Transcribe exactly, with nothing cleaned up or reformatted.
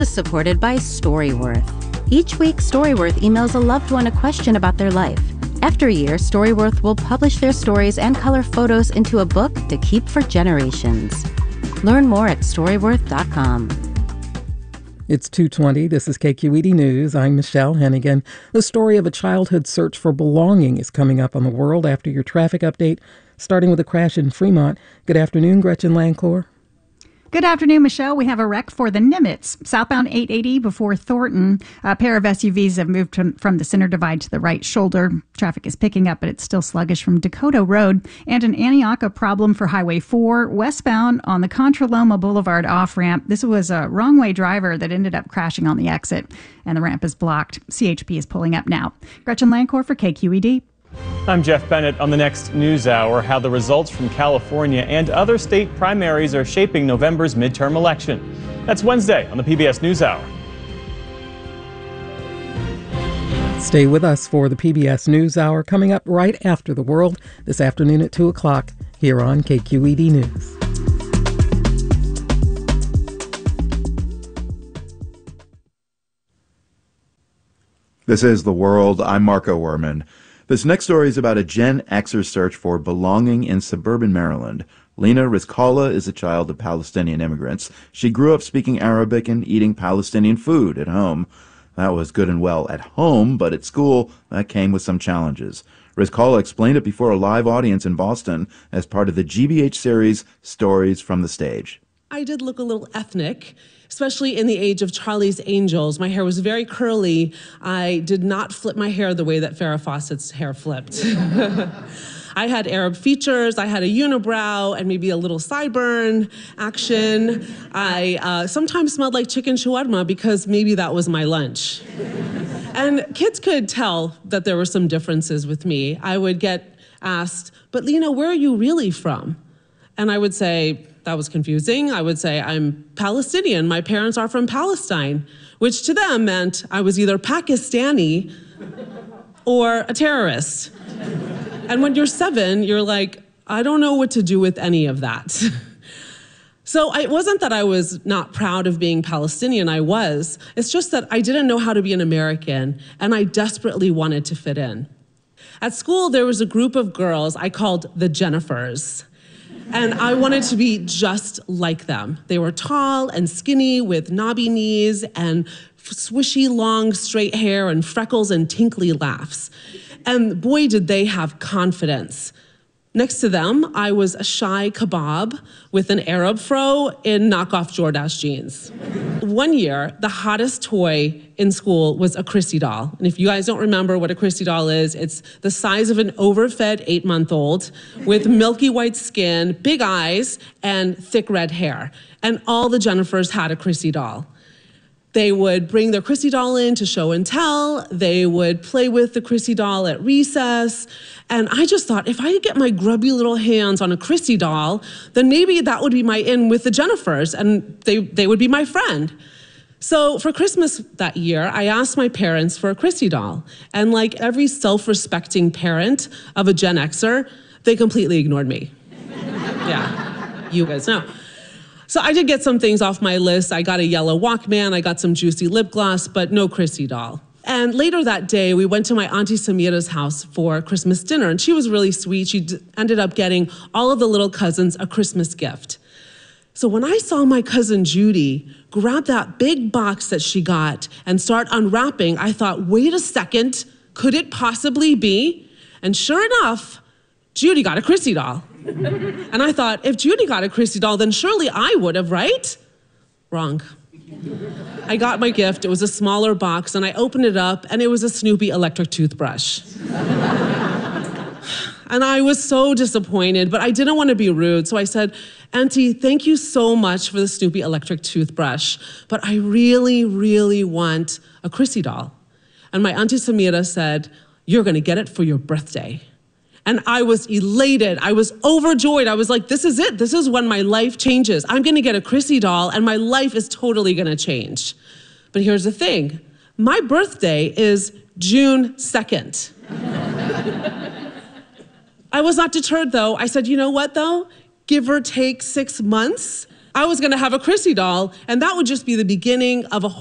is supported by Storyworth. Each week, Storyworth emails a loved one a question about their life. After a year, Storyworth will publish their stories and color photos into a book to keep for generations. Learn more at storyworth dot com. It's two twenty. This is K Q E D News. I'm Michelle Hennigan. The story of a childhood search for belonging is coming up on the world after your traffic update, starting with a crash in Fremont. Good afternoon, Gretchen Lanclore. Good afternoon, Michelle. We have a wreck for the Nimitz. Southbound eight eighty before Thornton. A pair of S U Vs have moved from, from the center divide to the right shoulder. Traffic is picking up, but it's still sluggish from Dakota Road. And an Antioch, a problem for Highway four westbound on the Contra Loma Boulevard off-ramp. This was a wrong-way driver that ended up crashing on the exit, and the ramp is blocked. C H P is pulling up now. Gretchen Lanclore for K Q E D. I'm Jeff Bennett. On the next News Hour, how the results from California and other state primaries are shaping November's midterm election. That's Wednesday on the P B S News Hour. Stay with us for the P B S News Hour, coming up right after the world this afternoon at two o'clock here on K Q E D News. This is The World. I'm Marco Werman. This next story is about a Gen Xer search for belonging in suburban Maryland. Lena Rizkallah is a child of Palestinian immigrants. She grew up speaking Arabic and eating Palestinian food at home. That was good and well at home, but at school, that came with some challenges. Rizkallah explained it before a live audience in Boston as part of the G B H series Stories from the Stage. I did look a little ethnic, especially in the age of Charlie's Angels. My hair was very curly. I did not flip my hair the way that Farrah Fawcett's hair flipped. I had Arab features, I had a unibrow, and maybe a little sideburn action. I uh, sometimes smelled like chicken shawarma because maybe that was my lunch. And kids could tell that there were some differences with me. I would get asked, but Lena, where are you really from? And I would say, that was confusing. I would say, I'm Palestinian. My parents are from Palestine, which to them meant I was either Pakistani or a terrorist. And when you're seven, you're like, I don't know what to do with any of that. So it wasn't that I was not proud of being Palestinian, I was. It's just that I didn't know how to be an American, and I desperately wanted to fit in. At school, there was a group of girls I called the Jennifers. And I wanted to be just like them. They were tall and skinny with knobby knees and swishy, long, straight hair and freckles and tinkly laughs. And boy, did they have confidence. Next to them, I was a shy kebab with an Arab fro in knockoff Jordache jeans. One year, the hottest toy in school was a Chrissy doll. And if you guys don't remember what a Chrissy doll is, it's the size of an overfed eight-month-old with milky white skin, big eyes, and thick red hair. And all the Jennifers had a Chrissy doll. They would bring their Chrissy doll in to show and tell. They would play with the Chrissy doll at recess. And I just thought, if I could get my grubby little hands on a Chrissy doll, then maybe that would be my in with the Jennifers, and they, they would be my friend. So for Christmas that year, I asked my parents for a Chrissy doll. And like every self-respecting parent of a Gen Xer, they completely ignored me. Yeah, you guys know. So I did get some things off my list. I got a yellow Walkman, I got some juicy lip gloss, but no Chrissy doll. And later that day, we went to my Auntie Samira's house for Christmas dinner, and she was really sweet. She d- ended up getting all of the little cousins a Christmas gift. So when I saw my cousin Judy grab that big box that she got and start unwrapping, I thought, wait a second, could it possibly be? And sure enough, Judy got a Chrissy doll. And I thought, if Judy got a Chrissy doll, then surely I would have, right? Wrong. I got my gift. It was a smaller box, and I opened it up, and it was a Snoopy electric toothbrush. And I was so disappointed, but I didn't want to be rude, so I said, Auntie, thank you so much for the Snoopy electric toothbrush, but I really, really want a Chrissy doll. And my Auntie Samira said, you're going to get it for your birthday. And I was elated. I was overjoyed. I was like, this is it. This is when my life changes. I'm going to get a Chrissy doll, and my life is totally going to change. But here's the thing. My birthday is June second. I was not deterred, though. I said, you know what, though? Give or take six months, I was going to have a Chrissy doll, and that would just be the beginning of a